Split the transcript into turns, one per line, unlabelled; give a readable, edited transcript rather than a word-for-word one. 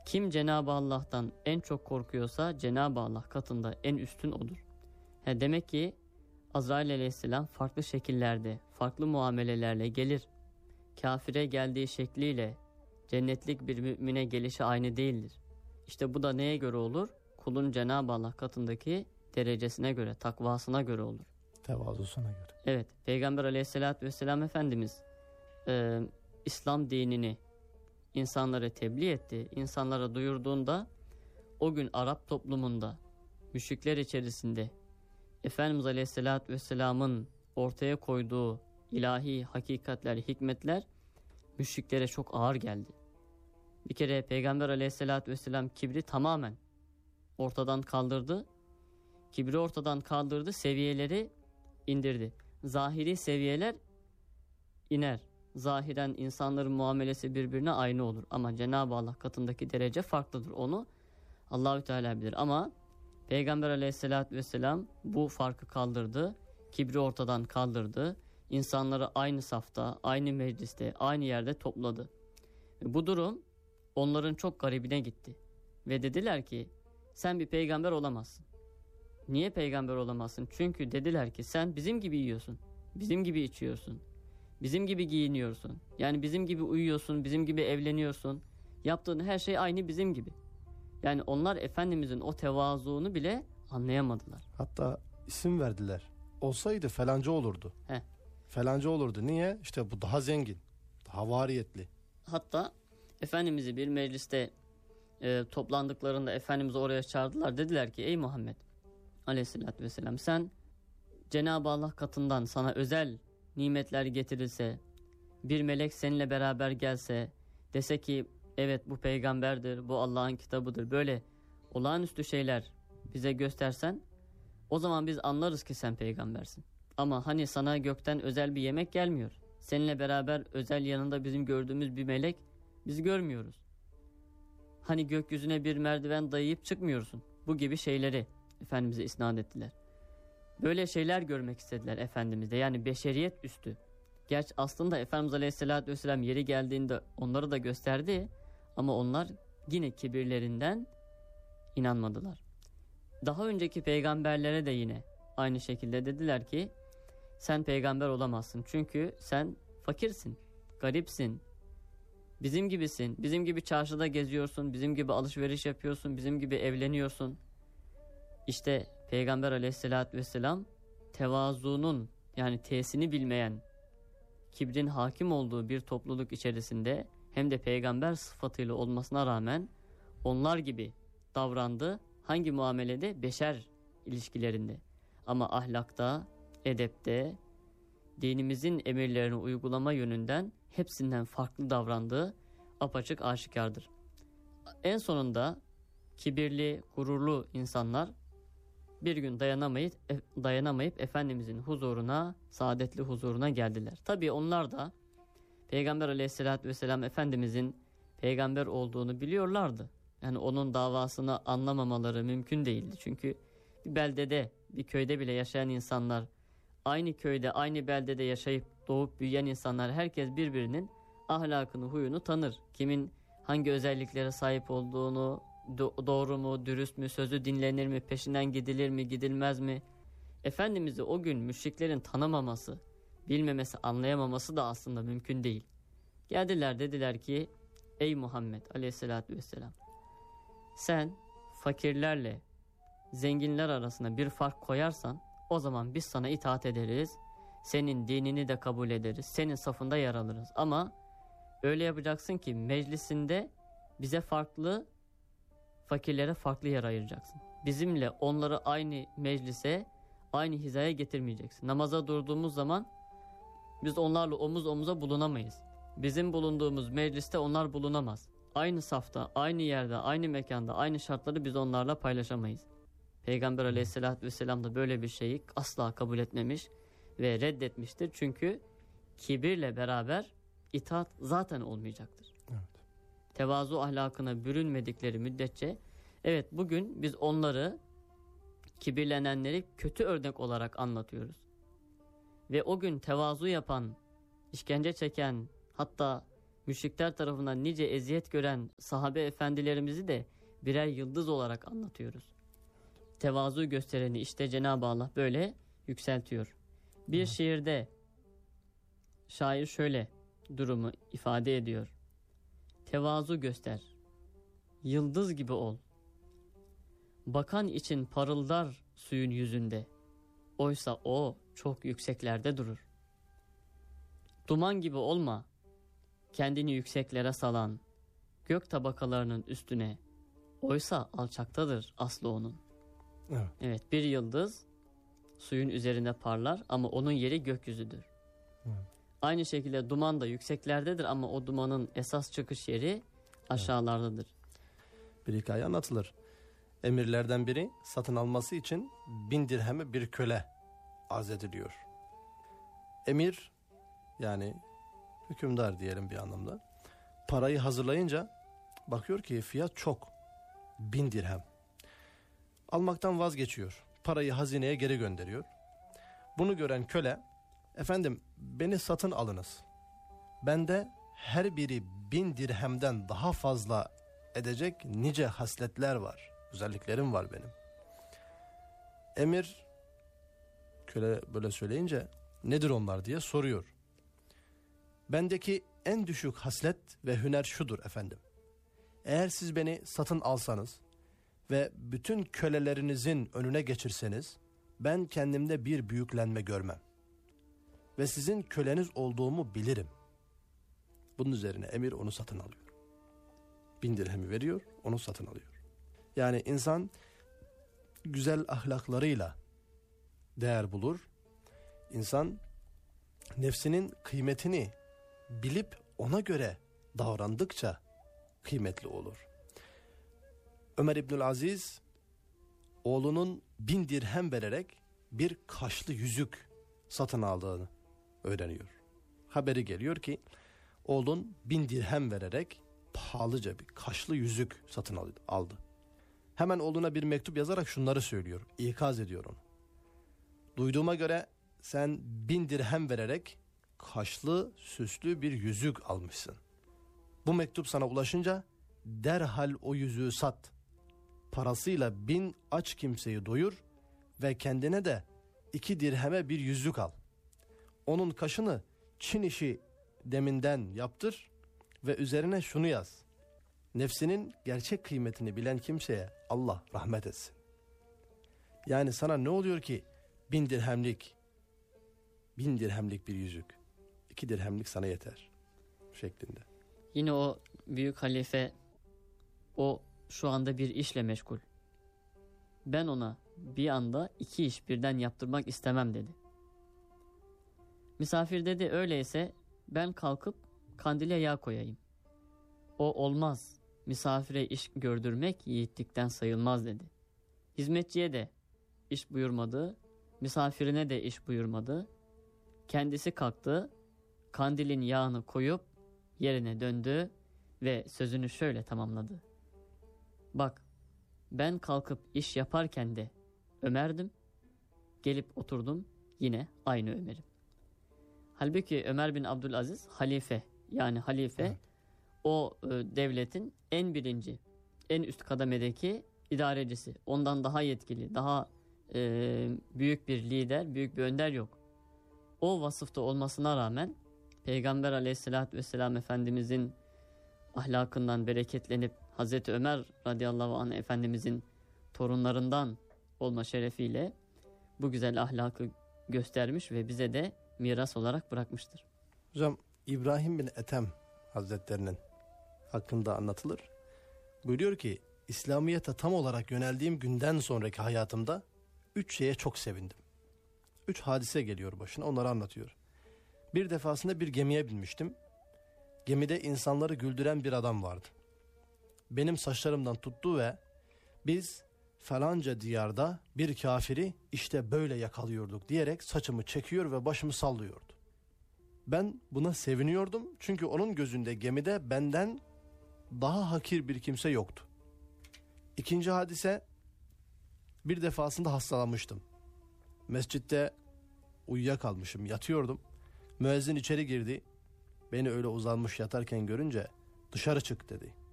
Kim Cenab-ı Allah'tan en çok korkuyorsa Cenab-ı Allah katında en üstün odur. Demek ki Azrail aleyhisselam farklı şekillerde, farklı muamelelerle gelir. Kafire geldiği şekliyle cennetlik bir mümine gelişi aynı değildir. İşte bu da neye göre olur? Kulun Cenab-ı Allah katındaki derecesine göre, takvasına göre olur.
Tevazusuna göre.
Evet, Peygamber aleyhissalatü vesselam Efendimiz İslam dinini insanlara tebliğ etti. İnsanlara duyurduğunda o gün Arap toplumunda, müşrikler içerisinde Efendimiz aleyhissalatü vesselamın ortaya koyduğu ilahi hakikatler, hikmetler müşriklere çok ağır geldi. Bir kere Peygamber aleyhissalatü vesselam kibri tamamen ortadan kaldırdı. Kibri ortadan kaldırdı, seviyeleri indirdi. Zahiri seviyeler iner. Zahiren insanların muamelesi birbirine aynı olur. Ama Cenab-ı Allah katındaki derece farklıdır. Onu Allahü Teala bilir. Ama Peygamber aleyhissalatü vesselam bu farkı kaldırdı. Kibri ortadan kaldırdı. İnsanları aynı safta, aynı mecliste, aynı yerde topladı. Bu durum onların çok garibine gitti. Ve dediler ki sen bir peygamber olamazsın. Niye peygamber olamazsın? Çünkü dediler ki sen bizim gibi yiyorsun. Bizim gibi içiyorsun. Bizim gibi giyiniyorsun. Yani bizim gibi uyuyorsun, bizim gibi evleniyorsun. Yaptığın her şey aynı bizim gibi. Yani onlar Efendimizin o tevazuunu bile anlayamadılar.
Hatta isim verdiler. Olsaydı falanca olurdu. Falanca olurdu. Niye? İşte bu daha zengin, daha variyetli.
Hatta Efendimiz'i bir mecliste toplandıklarında Efendimiz'i oraya çağırdılar. Dediler ki ey Muhammed aleyhissalatü vesselam sen Cenab-ı Allah katından sana özel nimetler getirilse, bir melek seninle beraber gelse, dese ki evet bu peygamberdir, bu Allah'ın kitabıdır, böyle olağanüstü şeyler bize göstersen, o zaman biz anlarız ki sen peygambersin. Ama hani sana gökten özel bir yemek gelmiyor. Seninle beraber özel yanında bizim gördüğümüz bir melek biz görmüyoruz. Hani gökyüzüne bir merdiven dayayıp çıkmıyorsun. Bu gibi şeyleri Efendimiz'e isnat ettiler. Böyle şeyler görmek istediler Efendimiz'de. Yani beşeriyet üstü. Gerçi aslında Efendimiz Aleyhisselatü Vesselam yeri geldiğinde onları da gösterdi. Ama onlar yine kibirlerinden inanmadılar. Daha önceki peygamberlere de yine aynı şekilde dediler ki sen peygamber olamazsın. Çünkü sen fakirsin, garipsin, bizim gibisin. Bizim gibi çarşıda geziyorsun, bizim gibi alışveriş yapıyorsun, bizim gibi evleniyorsun. İşte Peygamber aleyhissalatü vesselam tevazunun yani tesini bilmeyen, kibrin hakim olduğu bir topluluk içerisinde hem de peygamber sıfatıyla olmasına rağmen onlar gibi davrandı. Hangi muamelede? Beşer ilişkilerinde. Ama ahlakta, edepte, dinimizin emirlerini uygulama yönünden hepsinden farklı davrandığı apaçık aşikardır. En kibirli, gururlu insanlar bir gün dayanamayıp Efendimizin huzuruna, saadetli huzuruna geldiler. Tabii onlar da Peygamber aleyhissalatü vesselam Efendimizin peygamber olduğunu biliyorlardı. Yani onun davasını anlamamaları mümkün değildi. Çünkü bir beldede, bir köyde bile yaşayan insanlar, aynı köyde, aynı beldede yaşayıp doğup büyüyen insanlar, herkes birbirinin ahlakını, huyunu tanır. Kimin hangi özelliklere sahip olduğunu, doğru mu, dürüst mü, sözü dinlenir mi, peşinden gidilir mi, gidilmez mi? Efendimiz'i o gün müşriklerin tanımaması, bilmemesi, anlayamaması da aslında mümkün değil. Geldiler dediler ki ey Muhammed aleyhissalatü vesselam sen fakirlerle zenginler arasında bir fark koyarsan o zaman biz sana itaat ederiz. Senin dinini de kabul ederiz. Senin safında yer alırız. Ama öyle yapacaksın ki meclisinde bize farklı, fakirlere farklı yer ayıracaksın. Bizimle onları aynı meclise, aynı hizaya getirmeyeceksin. Namaza durduğumuz zaman biz onlarla omuz omuza bulunamayız. Bizim bulunduğumuz mecliste onlar bulunamaz. Aynı safta, aynı yerde, aynı mekanda, aynı şartları biz onlarla paylaşamayız. Peygamber aleyhissalatü vesselam da böyle bir şeyi asla kabul etmemiş ve reddetmiştir. Çünkü kibirle beraber itaat zaten olmayacaktır. Evet. Tevazu ahlakına bürünmedikleri müddetçe, evet bugün biz onları, kibirlenenleri kötü örnek olarak anlatıyoruz. Ve o gün tevazu yapan, işkence çeken, hatta müşrikler tarafından nice eziyet gören sahabe efendilerimizi de birer yıldız olarak anlatıyoruz. Tevazu göstereni işte Cenab-ı Allah böyle yükseltiyor. Bir şiirde şair şöyle durumu ifade ediyor. Tevazu göster, yıldız gibi ol. Bakan için parıldar suyun yüzünde. Oysa o çok yükseklerde durur. Duman gibi olma, kendini yükseklere salan, gök tabakalarının üstüne. Oysa alçaktadır aslı onun.
Evet.
Evet, bir yıldız suyun üzerinde parlar ama onun yeri gökyüzüdür.
Evet.
Aynı şekilde duman da yükseklerdedir ama o dumanın esas çıkış yeri aşağılardadır.
Bir hikaye anlatılır. Emirlerden biri satın alması için 1000 dirheme bir köle arz ediliyor. Emir, yani hükümdar diyelim bir anlamda, parayı hazırlayınca bakıyor ki fiyat çok, 1000 dirhem. Almaktan vazgeçiyor. Parayı hazineye geri gönderiyor. Bunu gören köle, efendim beni satın alınız. Bende her biri 1000 dirhemden daha fazla edecek nice hasletler var. Özelliklerim var benim. Emir, köle böyle söyleyince nedir onlar diye soruyor. Bendeki en düşük haslet ve hüner şudur efendim. Eğer siz beni satın alsanız ve bütün kölelerinizin önüne geçirseniz, ben kendimde bir büyüklenme görmem. Ve sizin köleniz olduğumu bilirim. Bunun üzerine emir onu satın alıyor. 1000 dirhemi veriyor, onu satın alıyor. Yani insan güzel ahlaklarıyla değer bulur. İnsan nefsinin kıymetini bilip ona göre davrandıkça kıymetli olur. Ömer İbnül Aziz oğlunun 1000 dirhem vererek bir kaşlı yüzük satın aldığını öğreniyor. Haberi geliyor ki oğlun 1000 dirhem vererek pahalıca bir kaşlı yüzük satın aldı. Hemen oğluna bir mektup yazarak şunları söylüyor, ikaz ediyor onu. Duyduğuma göre sen 1000 dirhem vererek kaşlı süslü bir yüzük almışsın. Bu mektup sana ulaşınca derhal o yüzüğü sat. Parasıyla 1000 aç kimseyi doyur ve kendine de 2 dirheme bir yüzük al. Onun kaşını Çin işi deminden yaptır ve üzerine şunu yaz. Nefsinin gerçek kıymetini bilen kimseye Allah rahmet etsin. Yani sana ne oluyor ki 1000 dirhemlik bir yüzük, 2 dirhemlik sana yeter şeklinde.
Yine o büyük halife o şu anda bir işle meşgul. Ben ona bir anda 2 iş birden yaptırmak istemem dedi. Misafir dedi öyleyse ben kalkıp kandile yağ koyayım. O olmaz. Misafire iş gördürmek yiğitlikten sayılmaz dedi. Hizmetçiye de iş buyurmadı, misafirine de iş buyurmadı. Kendisi kalktı, kandilin yağını koyup yerine döndü ve sözünü şöyle tamamladı. Bak, ben kalkıp iş yaparken de Ömer'dim, gelip oturdum yine aynı Ömer'im. Halbuki Ömer bin Abdülaziz halife, yani halife evet. O devletin en birinci, en üst kademedeki idarecisi. Ondan daha yetkili, daha büyük bir lider, büyük bir önder yok. O vasıfta olmasına rağmen Peygamber aleyhissalatü vesselam Efendimizin ahlakından bereketlenip Hazreti Ömer radıyallahu anh Efendimizin torunlarından olma şerefiyle bu güzel ahlakı göstermiş ve bize de miras olarak bırakmıştır.
Hocam İbrahim bin Ethem Hazretlerinin hakkında anlatılır. Buyuruyor ki İslamiyet'e tam olarak yöneldiğim günden sonraki hayatımda 3 şeye çok sevindim. 3 hadise geliyor başına, onları anlatıyor. Bir defasında bir gemiye binmiştim. Gemide insanları güldüren bir adam vardı. Benim saçlarımdan tuttu ve biz falanca diyarda bir kafiri işte böyle yakalıyorduk diyerek saçımı çekiyor ve başımı sallıyordu. Ben buna seviniyordum çünkü onun gözünde gemide benden daha hakir bir kimse yoktu. İkinci hadise, bir defasında hastalanmıştım. Mescitte uyuyakalmışım, yatıyordum. Müezzin içeri girdi. beni öyle uzanmış yatarken görünce dışarı çık dedi.